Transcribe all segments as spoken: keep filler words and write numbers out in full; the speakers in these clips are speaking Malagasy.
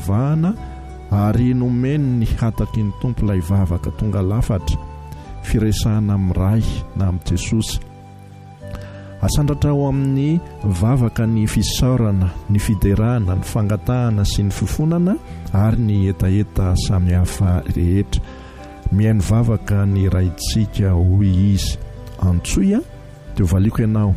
fivavahana ary nomeny ny hataky ny tompo ilay vavaka tonga lafatra firesahana amin'ny ray na amin'ny Jesosy. Asandratra ao amin'ny vavaka ny fisaorana, ny fiderahana, ny fangatahana sy ny fifonana ary ny etaeta samihafa rehetra. Mihaino vavaka ny raintsika hoy izy antsoia dia valiko ianao.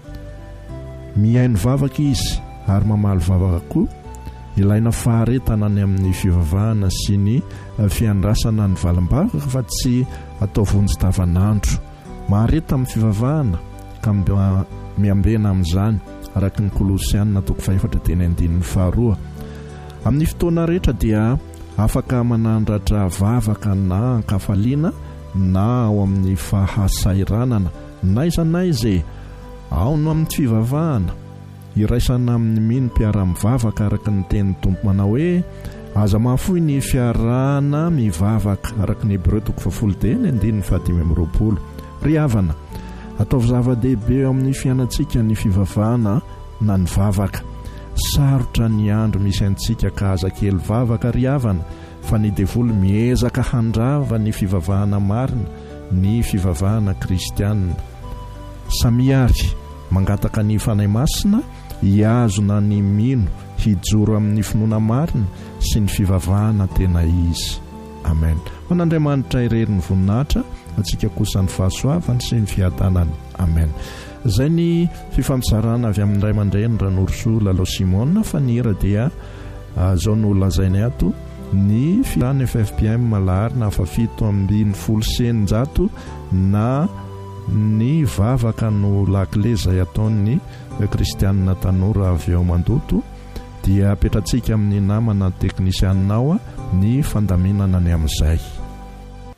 Mihaino vavaka izy ary mamaly vavaka koa. Ilaina faharetana ny amin'ny fivavahana sy ny fiandrasana ny valim-bavaka fa tsy atao vonjy davanandro. Mahareta amin'ny fivavahana ka miambena amin'izany araka ny Kolosianina toko fahaefatra teny andininy faharoa. Amin'ny fotoana rehetra dia afaka manandratra vavaka na ankafaliana na ao amin'ny fahasairanana na izanaiza ao no amin'ny fivavahana. Iraisana amin'ny mino mpiara mivavaka araka ny tenin'ny tompo manao hoe aza mahafoy ny fiarahana mivavaka araka ny Hebreo toko fahafolo teny andininy fahadimy amby roapolo. Ry havana, ataovy zava-dehibe eo amin'ny fiainantsika ny fivavahana na ny vavaka. Sarotra ny andro misy antsika ka aza kely vavaka ry havana, fa ny devolo miezaka handrava ny fivavahana marina, ny fivavahana kristianina. Samiary mangataka ny fanahy masina hiazona ny mino hijoro amin'ny finoana marina sy ny fivavahana tena izy. Amen. Ho an'Andriamanitra irery ny voninahitra, antsika kosa ny fahasoavany sy ny fiadanany. Amen. Izay ny fifampisarana avy amin'ny Ray aman-dreny Ranorosoa Lalao Simona fa ny hira dia izao no lazainay ato ny filany F F P M malahary na fafito ambin'ny folo seninjato na ny vavaka no lakile izay ataon'ny kristianina tanora avy ao mandoto dia apetratsika amin'ny namana teknisianinao ny fandaminana ny amin'izay.